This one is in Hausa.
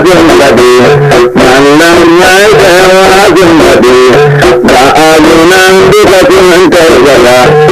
zumbaɗe mallam mai tsayawa zumbaɗe ga alunan duka sun targala